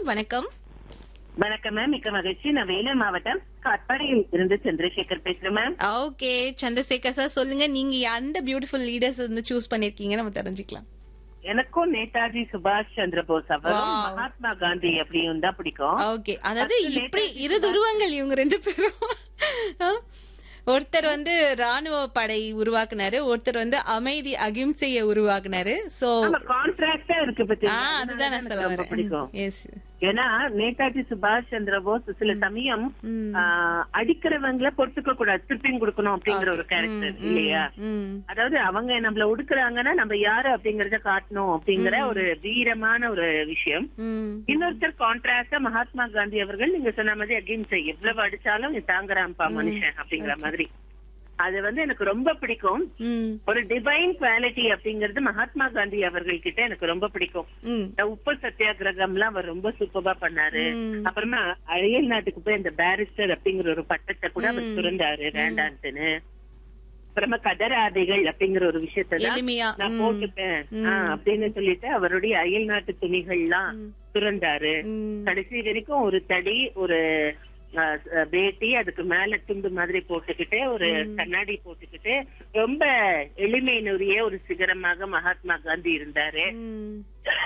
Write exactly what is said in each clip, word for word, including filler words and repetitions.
வணக்கம். வணக்கம் மேம், மிக்க மகிழ்ச்சி. நான் வேலூர் மாவட்டம் காட்பாடியில் இருந்து சந்திரசேகர் பேசுறேன் மேம். ஓகே சந்திரசேகர் சார், சொல்லுங்க நீங்க எந்த பியூட்டிஃபுல் லீடர்ஸ் வந்து சூஸ் பண்ணிருக்கீங்க நம்ம தெரிஞ்சுக்கலாம். எனக்கும் நேதாஜி சுபாஷ் சந்திர போஸ் அவரும் Wow. மகாத்மா காந்தி அப்படியும் தான் பிடிக்கும். ஓகே, அதாவது First இப்படி நேதாஜி இரு துருவங்கள் இவங்க ரெண்டு பேரும். ஆ? ஒருத்தர் வந்து ராணுவ படை உருவாக்குனாரு, ஒருத்தர் வந்து அமைதி அகிம்சைய உருவாக்குனாரு. சோ கான்ட்ராக்டா இருக்கு பத்தி அதுதான் நான் சொல்ல வரேன். பிடிக்கும். எஸ். ஏன்னா நேதாஜி சுபாஷ் சந்திர போஸ் சில சமயம் ம். ஆஹ், அடிக்கிறவங்கள பொறுத்துக்க கூடாது, திருப்பியும் கொடுக்கணும் அப்படிங்கிற ஒரு கேரக்டர் இல்லையா? ம். அதாவது அவங்க நம்மள ஒடுக்குறாங்கன்னா நம்ம யாரு அப்படிங்கறத காட்டணும் அப்படிங்கிற ஒரு வீரமான ஒரு விஷயம். ம். இன்னொருத்தர் கான்ட்ராஸ்டா மகாத்மா காந்தி அவர்கள் நீங்க சொன்ன மாதிரி அகிம்சை, எவ்வளவு அடிச்சாலும் நீ தாங்குறான்ப்பா மனுஷன் அப்படிங்கிற மாதிரி. அது வந்து எனக்கு ரொம்ப பிடிக்கும். ம். ஒரு டிவைன் குவாலிட்டி அப்படிங்கறது மகாத்மா காந்தி அவர்கள் கிட்ட எனக்கு ரொம்ப பிடிக்கும். ம். இந்த உப்பு சத்தியாகிரகம் எல்லாம் அவர் ரொம்ப சூப்பரா பண்ணாரு. ம். அப்புறமா அயல் நாட்டுக்கு போய் இந்த பேரிஸ்டர் அப்படிங்கிற ஒரு பட்டத்தை கூட அவர் துறந்தாரு வேண்டான்ட்டுன்னு. அப்புறமா கதராதைகள் அப்படிங்கிற ஒரு விஷயத்தான் எளிமையா. நான் ம். போட்டுப்பேன் ஆஹ் அப்படின்னு சொல்லிட்டு அவருடைய அயல் நாட்டு துணிகள்லாம் துறந்தாரு. ம். கடைசி வரைக்கும் ஒரு தடி, ஒரு அஹ், அஹ், வேட்டி, அதுக்கு மேல துண்டு மாதிரி போட்டுக்கிட்டு, ஒரு கண்ணாடி போட்டுக்கிட்டு ரொம்ப எளிமையினுரிய ஒரு சிகரமாக மகாத்மா காந்தி இருந்தாரு. ம்.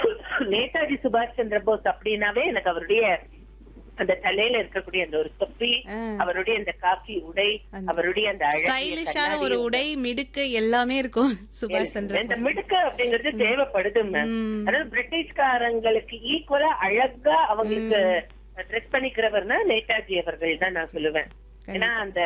நேதாஜி சுபாஷ் சந்திர போஸ் அப்படின்னாவே எனக்கு அவருடைய அந்த தலையில இருக்கக்கூடிய அந்த ஒரு தொப்பி, ஆ. அவருடைய அந்த காக்கி உடை, அவருடைய அந்த அழகிய ஸ்டைலிஷான கண்ணாடி ஒரு உடை, மிடுக்கு எல்லாமே இருக்கும் சுபாஷ் சந்திர இந்த போஸ். மிடுக்கு அப்படிங்கிறது தேவைப்படுது மேம். ம். அதாவது பிரிட்டிஷ்காரங்களுக்கு ஈக்குவலா அழகா அவங்களுக்கு ட்ரெஸ் பண்ணிக்கிறவர்னா நேதாஜி அவர்கள் தான் நான் சொல்லுவேன். ஏன்னா அந்த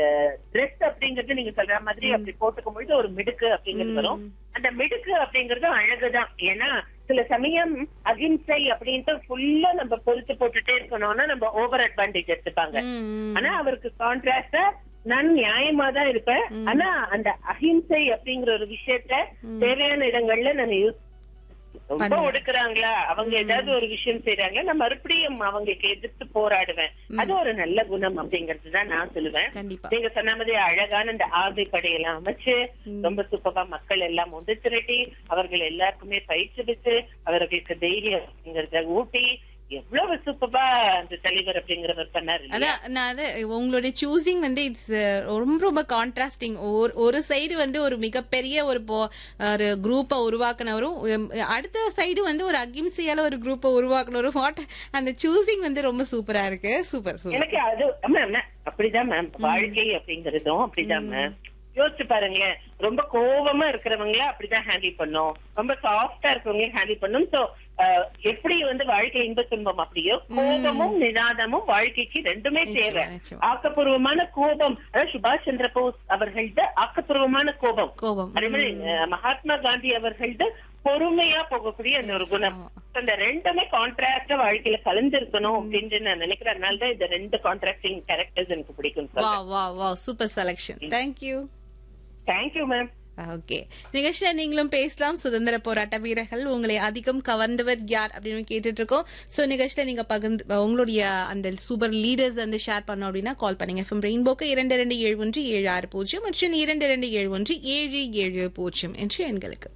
ட்ரெஸ் அப்படிங்கறது நீங்க சொல்ற மாதிரி அப்படி போட்டுக்கும் பொழுது ஒரு மிடுக்கு அப்படிங்கிறது வரும். அந்த மிடுக்கு அப்படிங்கறது அழகுதான். ஏன்னா சில சமயம் அகிம்சை அப்படின்ட்டு ஃபுல்லா நம்ம பொறுத்து போட்டுட்டே இருக்கணும்னா நம்ம ஓவர் அட்வான்டேஜ் எடுத்துப்பாங்க. ம். ஆனா அவருக்கு கான்ட்ராஸ்டா நான் நியாயமா தான் இருப்பேன். ஆனா அந்த அஹிம்சை அப்படிங்கிற ஒரு விஷயத்த தேவையான இடங்கள்ல நான் யூஸ் ரொம்ப ஒடுக்குறாங்களா, அவங்க ஏதாவது ஒரு விஷயம் செய்யறாங்க, நான் மறுபடியும் அவங்களுக்கு எதிர்த்து போராடுவேன். அது ஒரு நல்ல குணம் அப்படிங்கறது தான் நான் சொல்லுவேன். கண்டிப்பா. நீங்க சொன்ன மாதிரி அழகான இந்த ஆதை படையெல்லாம் அமைச்சு ரொம்ப சூப்பரா மக்கள் எல்லாம் ஒன்று திரட்டி அவர்கள் எல்லாருக்குமே பயிற்றுவித்து அவர்களுக்கு தைரியம் அப்படிங்கறத ஊட்டி எவ்வளவு சூப்பரா அந்த தலைவர் அப்படிங்கிறவர் பண்ணாரு. அதான் நான் அது உங்களுடைய சூசிங் வந்து இட்ஸ் ரொம்ப ரொம்ப கான்ட்ராஸ்டிங். ஒரு சைடு வந்து ஒரு மிகப்பெரிய ஒரு ஒரு குரூப்பை உருவாக்குனவரும், அடுத்த சைடு வந்து ஒரு அகிம்சையால ஒரு குரூப்பை உருவாக்குனவரும். வாட் அந்த சூசிங் வந்து ரொம்ப சூப்பரா இருக்கு. Super super. எனக்கு அது மேம் அப்படிதான் மேம், வாழ்க்கை அப்படிங்கறதும் அப்படிதான் மேம். யோசிச்சு பாருங்களேன், ரொம்ப கோபமா இருக்கிறவங்கள அப்படிதான் ஹேண்டில் பண்ணும், ரொம்ப சாஃப்டா இருக்கிறவங்க ஹேண்டில் பண்ணும். சோ எப்படி வந்து வாழ்க்கை இன்ப துன்பம் அப்படியோ கோபமும் நிதானமும் வாழ்க்கைக்கு ரெண்டுமே தேவை. ஆக்கப்பூர்வமான கோபம், அதாவது சுபாஷ் சந்திர போஸ் அவர்கள்ட ஆக்கப்பூர்வமான கோபம், கோபம். அதே மாதிரி மகாத்மா காந்தி அவர்கள்ட பொறுமையா போகக்கூடிய அந்த ஒரு குணம். அந்த ரெண்டுமே கான்ட்ராஸ்டா வாழ்க்கையில கலந்துருக்கணும் அப்படின்னு நான் நினைக்கிறேன். அதனாலதான் இந்த ரெண்டு கான்ட்ராஸ்டிங் கேரக்டர்ஸ் எனக்கு பிடிக்கும். வா வா வா super selection. Thank you. Thank you ma'am. Okay, நிகழ்ச்சியில நீங்களும் பேசலாம். சுதந்திர போராட்ட வீரர்கள் உங்களை அதிகம் கவர்ந்தவர் யார் அப்படின்னு கேட்டுட்டு இருக்கோம். சோ நிகழ்ச்சியில நீங்க பகிர்ந்து உங்களுடைய அந்த சூப்பர் லீடர்ஸ் வந்து ஷேர் பண்ணோம் அப்படின்னா கால் பண்ணுங்க. எஃப்எம் ரெயின்போக்கு இரண்டு இரண்டு ஏழு ஒன்று ஏழு ஆறு பூஜ்ஜியம் மற்றும் இரண்டு இரண்டு ஏழு ஒன்று ஏழு ஏழு பூஜ்ஜியம் என்று எண்களுக்கு.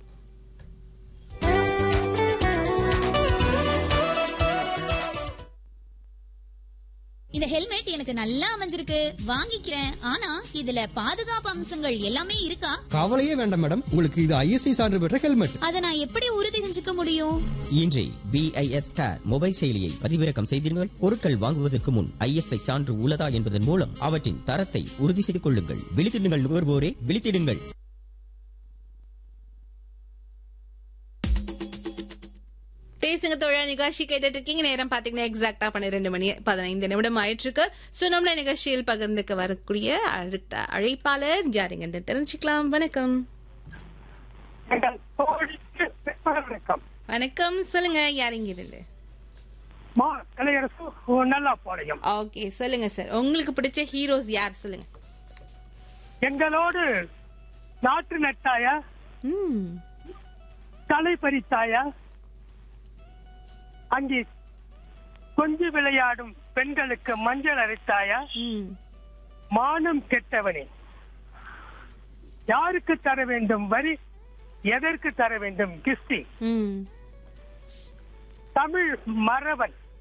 இந்த ஹெல்மெட் எனக்கு நல்லா அமைஞ்சிருக்கு, வாங்கிக்கிறேன். ஆனா இதுல பாதுகாப்பு அம்சங்கள் எல்லாமே இருக்கா? கவலையே வேண்டாம் மேடம், உங்களுக்கு இது ஐஎஸ்ஐ சான்று பெற்ற ஹெல்மெட். அதை நான் எப்படி உறுதி செஞ்சுக்க முடியும்? இன்றே பிஐஎஸ் கேர் மொபைல் செயலியை பதிவிறக்கம் செய்தீர்கள். பொருட்கள் வாங்குவதற்கு முன் ஐஎஸ்ஐ சான்று உள்ளதா என்பதன் மூலம் அவற்றின் தரத்தை உறுதி செய்து கொள்ளுங்கள். விழித்திடுங்கள் நுகர்வோரே, விழித்திடுங்கள். பேசுங்க தோழா நிகழ்ச்சி கேட்டுட்டு இருக்கீங்க. நேரம் பாத்தீங்கன்னா எக்ஸாக்டா பன்னிரெண்டு மணி பதினைந்து நிமிடம் ஆயிட்டு இருக்கு. சோ நம்ம நிகழ்ச்சியில் பகிர்ந்துக்க வரக்கூடிய அடுத்த அழைப்பாளர் யாருங்க தெரிஞ்சுக்கலாம். வணக்கம். வணக்கம், சொல்லுங்க யாருங்க இருந்து? ஓகே சொல்லுங்க சார், உங்களுக்கு பிடிச்ச ஹீரோஸ் யார் சொல்லுங்க. எங்களோடு நாற்று நட்டாயா, தலை பறித்தாயா, அங்கே கொஞ்சி விளையாடும் பெண்களுக்கு மஞ்சள் அரைத்தாயா, மானம் கெட்டவனே யாருக்கு தர வேண்டும் வரி, எதற்கு தர வேண்டும் கிஸ்தி, தமிழ் மறவன்